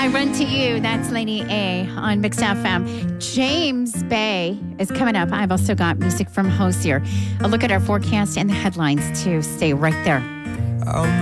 I Run to You. That's Lady A on Mixed FM. James Bay is coming up. I've also got music from Hosier. A look at our forecast and the headlines, too. Stay right there.